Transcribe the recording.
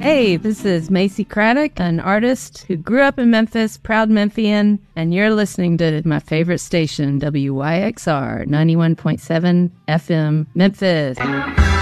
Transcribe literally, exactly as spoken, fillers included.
Hey, this is Macy Craddock, an artist who grew up in Memphis, proud Memphian, and you're listening to my favorite station, W Y X R ninety-one point seven F M, Memphis.